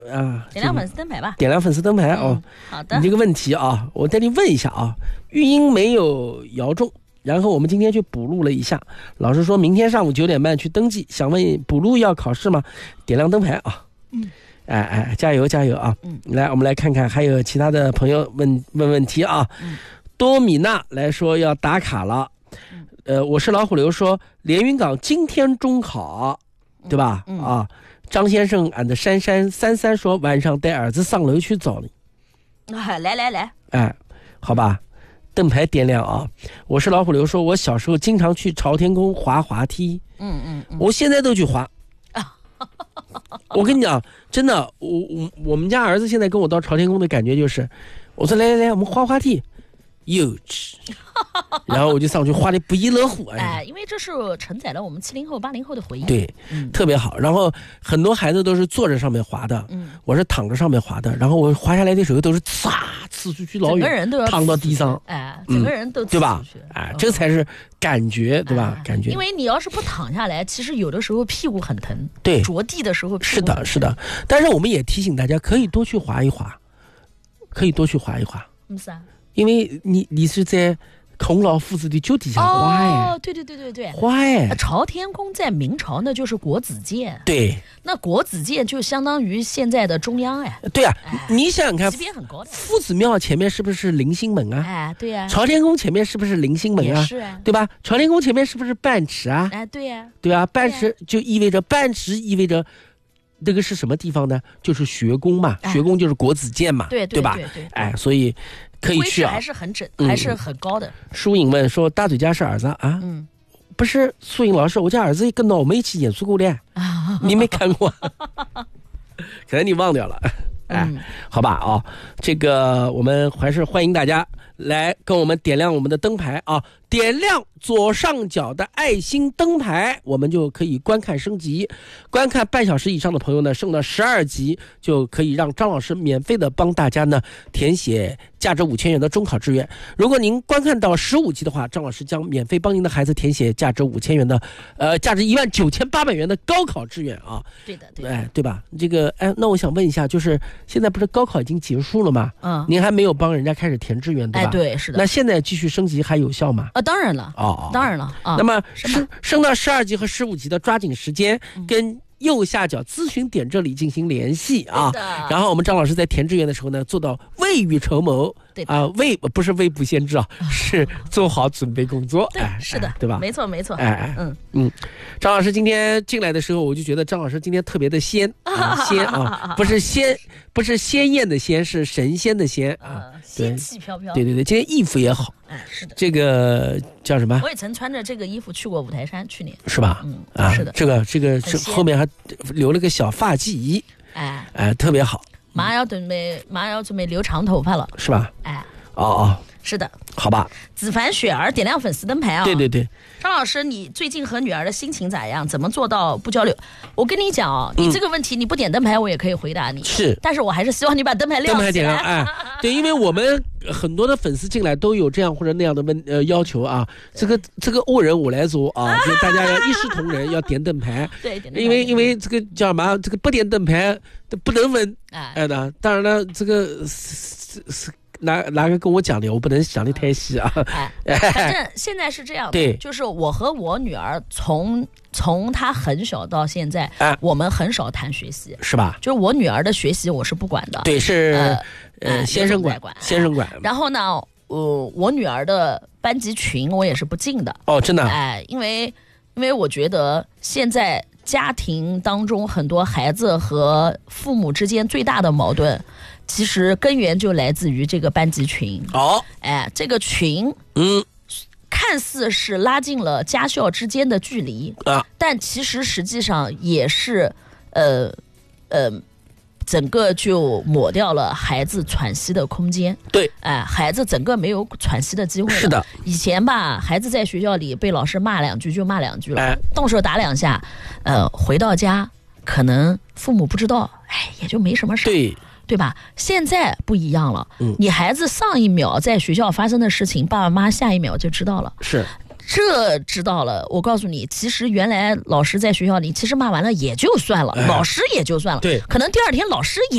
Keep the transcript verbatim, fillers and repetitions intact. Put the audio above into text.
啊， 点亮粉丝灯牌吧。 点亮粉丝灯牌、嗯、哦。 好的。 你这个问题啊，我带你问一下啊，育婴没有摇中，然后我们今天去补录了一下，老师说明天上午九点半去登记，想问补录要考试吗？点亮灯牌啊。 嗯。 哎哎，加油加油啊！ 嗯。 来，我们来看看还有其他的朋友问问问题啊。 嗯。 多米娜来说要打卡了。 嗯。 呃，我是老虎刘说连云港今天中考，对吧？ 嗯。 啊。张先生俺的珊珊三三说晚上带儿子上楼去找你。 啊，来来来。 哎，好吧。灯牌点亮啊！我是老虎刘说我小时候经常去朝天宫滑滑梯。 嗯嗯嗯。 我现在都去滑。我跟你讲，真的，我我我们家儿子现在跟我到朝天宫的感觉就是，我说来来来，我们滑滑梯，幼稚，然后我就上去滑的不亦乐乎。 哎，哎因为这是承载了我们七零后、八零后的回忆。 对、嗯，特别好。然后很多孩子都是坐着上面滑的，嗯，我是躺着上面滑的。然后我滑下来的时候都是呲呲出去老远， 整个人都要躺到地上， 哎，整个人都呲出去、 嗯、对吧？哎，这才是感觉，对吧？ 哎、 感觉。 因为你要是不躺下来，其实有的时候屁股很疼。 对， 着地的时候屁股是的，是的。但是我们也提醒大家，可以多去滑一滑，可以多去滑一滑。 嗯，是啊。 因为你你是在孔老夫子的脚底下滑哎。 哦，对对对对对， 滑哎。 朝天宫在明朝那就是国子监。 对。 那国子监就相当于现在的中央哎。 对啊， 哎、 你想想看， 级别很高的。 夫子庙前面是不是临星门啊？ 哎，对呀、啊。 朝天宫前面是不是临星门啊？ 是啊， 对吧？朝天宫前面是不是半池啊？ 哎，对呀、啊， 对啊，半池就意味着半池意味着。这个是什么地方呢？就是学宫嘛，哎、学宫就是国子监嘛， 对对吧？ 对对对哎，所以可以去啊， 还是很整，嗯、还是很高的。 舒颖问说：“大嘴家是儿子啊？”嗯，不是，舒颖老师，我家儿子跟脑梅一起演出过的，啊、你没看过？可能你忘掉了。哎，嗯、好吧啊、哦，这个我们还是欢迎大家来跟我们点亮我们的灯牌啊。点亮左上角的爱心灯牌，我们就可以观看升级。观看半小时以上的朋友呢，升到十二级就可以让张老师免费的帮大家呢填写价值五千元的中考志愿。如果您观看到十五级的话，张老师将免费帮您的孩子填写价值五千元的，呃，价值一万九千八百元的高考志愿啊。 对的，对的， 哎，对吧？这个，哎，那我想问一下，就是现在不是高考已经结束了吗？嗯，您还没有帮人家开始填志愿，对吧？ 哎，对，是的。 那现在继续升级还有效吗？ 当然了， 哦， 当然了啊。 那么升升到十二级和十五级的，抓紧时间跟右下角咨询点这里进行联系啊。然后我们张老师在填志愿的时候呢，做到未雨绸缪， 对啊，未不是未卜先知啊，是做好准备工作。 对，是的， 对吧？ 没错，没错。 哎哎，嗯嗯，张老师今天进来的时候，我就觉得张老师今天特别的仙啊，仙啊，不是仙，不是鲜艳的鲜，是神仙的仙啊， 仙气飘飘。 对对对，今天衣服也好。 哎，是的， 这个叫什么？ 我也曾穿着这个衣服去过五台山，去年是吧？ 嗯啊， 是的， 这个这个这后面还留了个小发髻， 哎哎，特别好。 马上要准备，马上要准备留长头发了， 是吧？ 哎， 哦哦， 是的， 好吧。 子凡雪儿点亮粉丝灯牌啊！ 对对对， 张老师，你最近和女儿的心情咋样？怎么做到不交流？我跟你讲哦，你这个问题你不点灯牌，我也可以回答你。 是， 但是我还是希望你把灯牌亮起来。 灯牌点亮，哎，对，因为我们很多的粉丝进来都有这样或者那样的问呃要求啊，这个这个恶人我来做啊，就大家要一视同仁，要点灯牌。 对，点灯牌。 因为因为这个叫什么？这个不点灯牌不能问。哎的，当然了，这个是是。哪哪个跟我讲的？我不能讲的太细啊。 哎，反正现在是这样的， 对， 就是我和我女儿从从她很小到现在， 哎， 我们很少谈学习， 是吧？ 就是我女儿的学习我是不管的， 对，是呃, 呃先生管，先生管。 然后呢，呃，我女儿的班级群我也是不进的。 哦，真的？ 哎，因为因为我觉得现在家庭当中很多孩子和父母之间最大的矛盾。其实根源就来自于这个班级群哦， 哎，这个群， 嗯， 看似是拉近了家校之间的距离啊， 但其实实际上也是，呃，呃，整个就抹掉了孩子喘息的空间。 对， 哎，孩子整个没有喘息的机会了。 是的， 以前吧，孩子在学校里被老师骂两句就骂两句了， 哎， 动手打两下，呃，回到家可能父母不知道，哎，也就没什么事。 对。 对吧？现在不一样了， 嗯， 你孩子上一秒在学校发生的事情，爸爸妈妈下一秒就知道了。 是， 这知道了，我告诉你，其实原来老师在学校里，其实骂完了也就算了， 哎， 老师也就算了， 对， 可能第二天老师也。